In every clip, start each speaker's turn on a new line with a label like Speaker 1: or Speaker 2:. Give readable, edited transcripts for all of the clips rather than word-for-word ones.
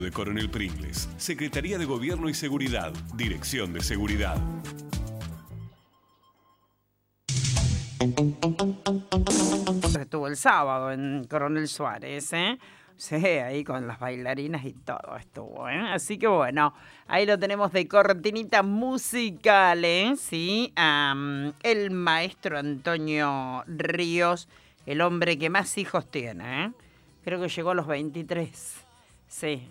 Speaker 1: De Coronel Pringles, Secretaría de Gobierno y Seguridad, Dirección de Seguridad.
Speaker 2: Estuvo el sábado en Coronel Suárez, ¿eh? Sí, ahí con las bailarinas y todo estuvo, ¿eh? Así que bueno, ahí lo tenemos de cortinita musical, ¿eh? Sí, el maestro Antonio Ríos, el hombre que más hijos tiene, ¿eh? Creo que llegó a los 23. Sí.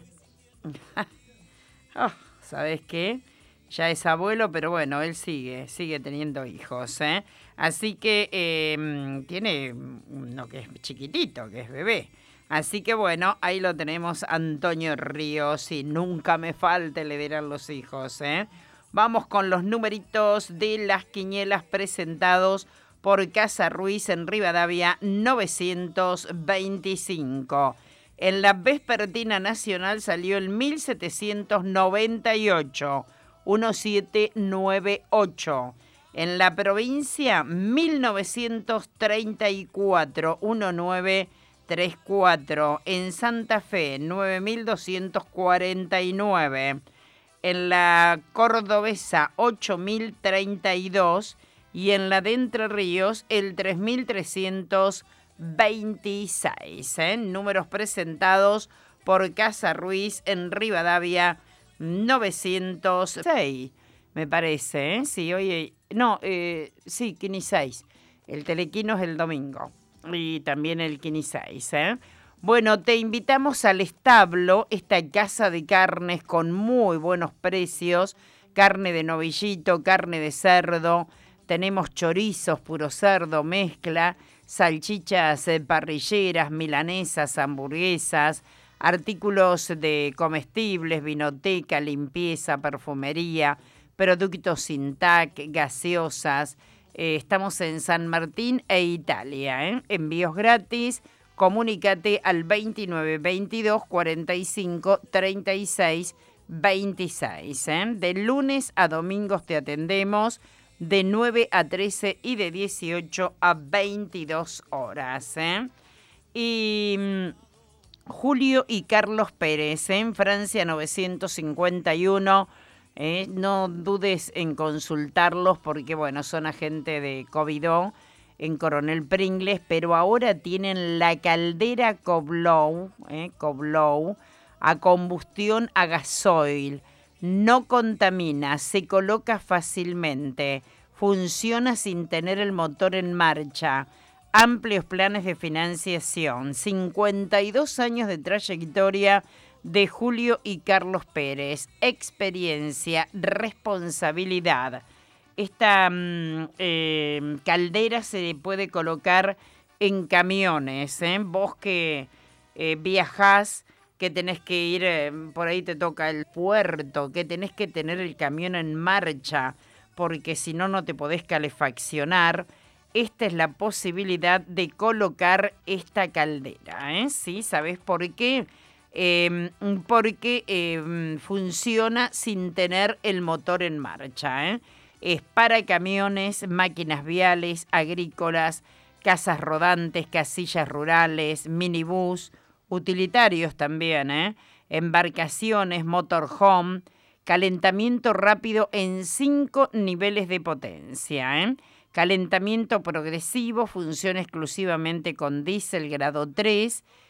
Speaker 2: Oh, ¿sabes qué? Ya es abuelo, pero bueno, él sigue teniendo hijos, ¿eh? Así que tiene uno que es chiquitito, que es bebé. Así que bueno, ahí lo tenemos, Antonio Ríos, y nunca me falte, le dirán los hijos, ¿eh? Vamos con los numeritos de las quinielas presentados por Casa Ruiz en Rivadavia 925. En la vespertina nacional salió el 1798, 1798. En la provincia 1934, 1934. En Santa Fe 9249. En la cordobesa 8032 y en la de Entre Ríos el 3326, números presentados por Casa Ruiz en Rivadavia 906, me parece, ¿eh? Sí, oye, no, sí, Quini 6. El telequino es el domingo y también el Quini 6, ¿eh? Bueno, te invitamos al establo, esta casa de carnes con muy buenos precios, carne de novillito, carne de cerdo, tenemos chorizos, puro cerdo, mezcla, salchichas parrilleras, milanesas, hamburguesas, artículos de comestibles, vinoteca, limpieza, perfumería, productos sin TAC, gaseosas. Estamos en San Martín e Italia, ¿eh? Envíos gratis. Comunícate al 2922 45 36 26. De lunes a domingos te atendemos de 9 a 13 y de 18 a 22 horas. Y Julio y Carlos Pérez, en Francia 951. No dudes en consultarlos porque, bueno, son agente de Covidó en Coronel Pringles, pero ahora tienen la caldera Coblou, Coblou, a combustión a gasoil. No contamina, se coloca fácilmente, funciona sin tener el motor en marcha. Amplios planes de financiación, 52 años de trayectoria de Julio y Carlos Pérez, experiencia, responsabilidad. Esta caldera se puede colocar en camiones, ¿eh? Vos que viajás, que tenés que ir, por ahí te toca el puerto, que tenés que tener el camión en marcha, porque si no, no te podés calefaccionar. Esta es la posibilidad de colocar esta caldera, ¿eh? ¿Sí? ¿Sabés por qué? Porque funciona sin tener el motor en marcha, ¿eh? Es para camiones, máquinas viales, agrícolas, casas rodantes, casillas rurales, minibús, utilitarios también, embarcaciones, motorhome, calentamiento rápido en 5 niveles de potencia, calentamiento progresivo, funciona exclusivamente con diésel grado 3,